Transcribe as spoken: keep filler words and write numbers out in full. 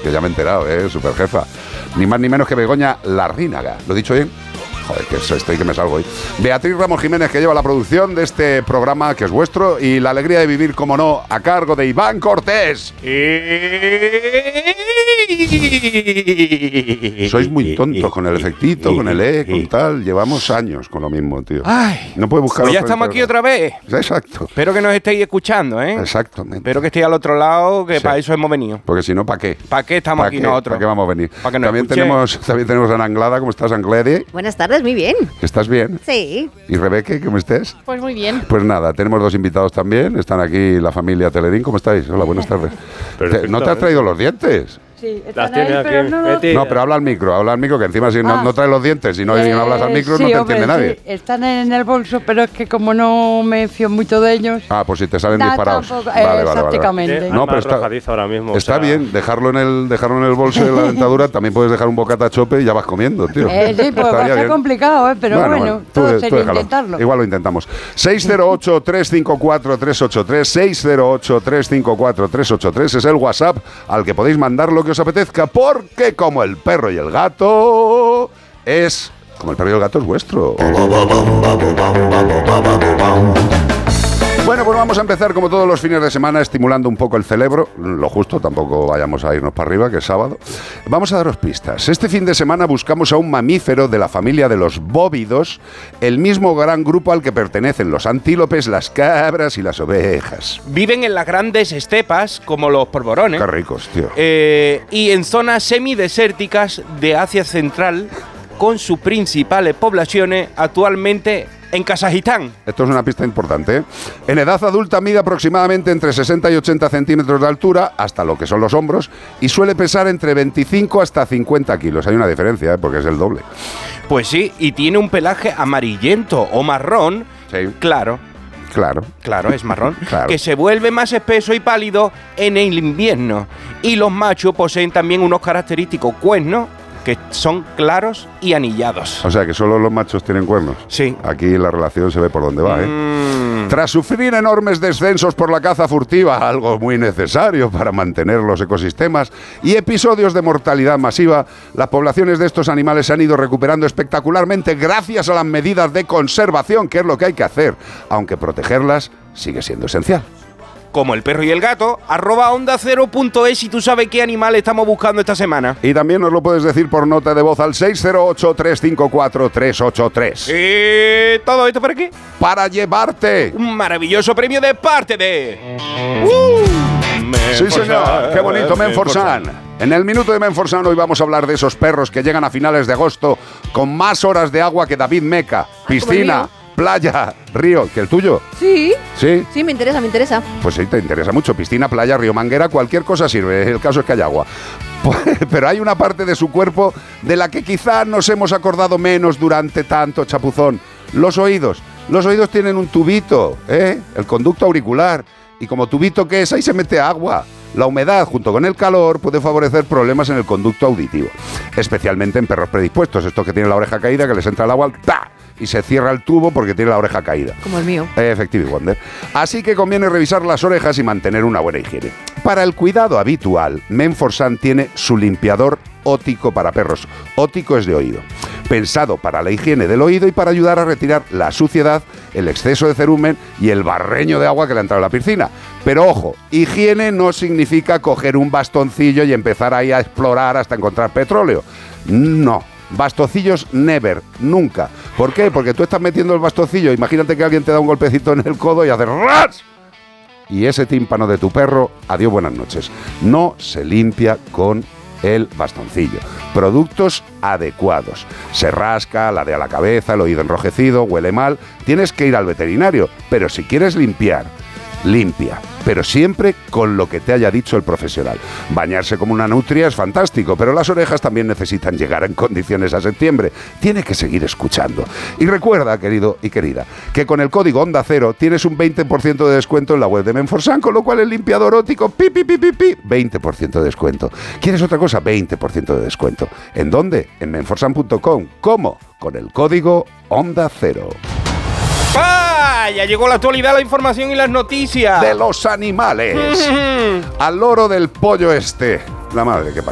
que ya me he enterado, ¿eh? Super jefa. Ni más ni menos que Begoña Larrínaga. ¿Lo he dicho bien? Joder, que estoy que me salgo hoy. Beatriz Ramos Jiménez, que lleva la producción de este programa, que es vuestro, y la alegría de vivir, como no, a cargo de Iván Cortés. Sois muy tontos con el efectito, con el E, con tal. Llevamos años con lo mismo, tío. Ay, no puedo buscar. Pues ya estamos aquí otra vez. Exacto. Espero que nos estéis escuchando, ¿eh? Exactamente. Espero que estéis al otro lado, que sí. Para eso hemos venido. Porque si no, ¿para qué? ¿Para qué estamos ¿Pa aquí qué? nosotros? ¿Para qué vamos a venir? Para que nos también escuchen. tenemos, también tenemos a Ana Anglada. ¿Cómo estás, Anglede? Buenas tardes, muy bien. ¿Estás bien? Sí. ¿Y Rebeque, cómo estés? Pues muy bien. Pues nada, tenemos dos invitados también. Están aquí la familia Telerín. ¿Cómo estáis? Hola, buenas tardes. Te- ¿No te has traído los dientes? Sí, Las están tiene ahí, aquí, pero no los- Betty. No, pero habla al micro, habla al micro, que encima si no, Ah. no traes los dientes y no, y no hablas al micro Eh, no sí, te hombre, entiende nadie. sí, están en el bolso, pero es que como no me fío mucho de ellos. Ah, pues si te salen Nah, disparados. tampoco, Vale, eh, vale, vale, vale. exactamente. No, pero está- arrojadizo ahora mismo. Está o sea, bien, dejarlo en el dejarlo en el bolso de la dentadura. También puedes dejar un bocata chope y ya vas comiendo, tío. Eh, sí, pues va a Estaría ser bien. complicado, ¿eh? Pero bueno, tú todo de- tú sería déjalo. intentarlo. Igual lo intentamos. seis cero ocho, tres cinco cuatro, tres ocho tres, seis cero ocho, tres cinco cuatro, tres ocho tres es el WhatsApp al que podéis mandar lo que os apetezca, porque como el perro y el gato es... Como el perro y el gato es vuestro. Bueno, pues vamos a empezar como todos los fines de semana estimulando un poco el cerebro, lo justo, tampoco vayamos a irnos para arriba, que es sábado. Vamos a daros pistas. Este fin de semana buscamos a un mamífero de la familia de los bóvidos, el mismo gran grupo al que pertenecen los antílopes, las cabras y las ovejas. Viven en las grandes estepas, como los polvorones. Qué ricos, tío. Eh, y en zonas semidesérticas de Asia Central, con sus principales poblaciones actualmente en Kazajistán. Esto es una pista importante, ¿eh? En edad adulta mide aproximadamente entre sesenta y ochenta centímetros de altura, hasta lo que son los hombros, y suele pesar entre veinticinco hasta cincuenta kilos. Hay una diferencia, ¿eh? Porque es el doble. Pues sí, y tiene un pelaje amarillento o marrón, Sí. claro, Claro. claro, es marrón, Claro. que se vuelve más espeso y pálido en el invierno. Y los machos poseen también unos característicos cuernos que son claros y anillados. O sea, que solo los machos tienen cuernos. Sí. Aquí la relación se ve por dónde va, ¿eh? Mm. Tras sufrir enormes descensos por la caza furtiva, algo muy necesario para mantener los ecosistemas, y episodios de mortalidad masiva, las poblaciones de estos animales se han ido recuperando espectacularmente gracias a las medidas de conservación, que es lo que hay que hacer, aunque protegerlas sigue siendo esencial. Como el perro y el gato, arroba onda cero punto es si tú sabes qué animal estamos buscando esta semana. Y también nos lo puedes decir por nota de voz al seis cero ocho, tres cinco cuatro, tres ocho tres. ¿Y todo esto para qué? Para llevarte. Un maravilloso premio de parte de... Sí, señor. Qué bonito, Menforsan. En el minuto de Menforsan hoy vamos a hablar de esos perros que llegan a finales de agosto con más horas de agua que David Meca. Piscina, playa, río. ¿Que el tuyo? Sí, ¿Sí? sí, me interesa, me interesa. Pues sí, te interesa mucho. Piscina, playa, río, manguera, cualquier cosa sirve. El caso es que hay agua. Pero hay una parte de su cuerpo de la que quizá nos hemos acordado menos durante tanto chapuzón. Los oídos. Los oídos tienen un tubito, ¿eh? El conducto auricular. Y como tubito que es, ahí se mete agua. La humedad, junto con el calor, puede favorecer problemas en el conducto auditivo. Especialmente en perros predispuestos. Estos que tienen la oreja caída, que les entra el agua, ¡ta! Y se cierra el tubo porque tiene la oreja caída. Como el mío. Efectivo, Wonder. Así que conviene revisar las orejas y mantener una buena higiene. Para el cuidado habitual, Menforsan tiene su limpiador ótico para perros. Ótico es de oído. Pensado para la higiene del oído y para ayudar a retirar la suciedad, el exceso de cerumen y el barreño de agua que le ha entrado a la piscina. Pero ojo, higiene no significa coger un bastoncillo y empezar ahí a explorar hasta encontrar petróleo. No. Bastoncillos never, nunca. ¿Por qué? Porque tú estás metiendo el bastoncillo, imagínate que alguien te da un golpecito en el codo y hace ras. Y ese tímpano de tu perro, adiós, buenas noches. No se limpia con el bastoncillo. Productos adecuados. Se rasca, ladea la cabeza, el oído enrojecido, huele mal. Tienes que ir al veterinario. Pero si quieres limpiar, limpia. Pero siempre con lo que te haya dicho el profesional. Bañarse como una nutria es fantástico, pero las orejas también necesitan llegar en condiciones a septiembre. Tiene que seguir escuchando. Y recuerda, querido y querida, que con el código Onda Cero tienes un veinte por ciento de descuento en la web de Menforsan, con lo cual el limpiador ótico, pi, pi, pi, pi, pi, veinte por ciento de descuento. ¿Quieres otra cosa? veinte por ciento de descuento. ¿En dónde? En menforsan punto com. ¿Cómo? Con el código Onda Cero. ¡Ah! Ya llegó la actualidad, la información y las noticias. De los animales. Al loro del pollo este. La madre que parió.